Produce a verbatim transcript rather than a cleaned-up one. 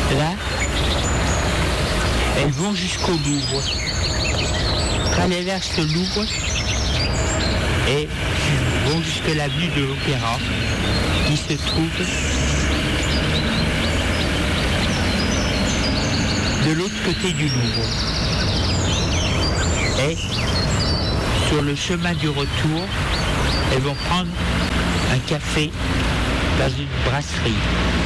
Là, elles vont jusqu'au Louvre, traversent le Louvre et vont jusqu'à l'avenue de l'Opéra, qui se trouve de l'autre côté du Louvre. Et sur le chemin du retour, elles vont prendre un café dans une brasserie.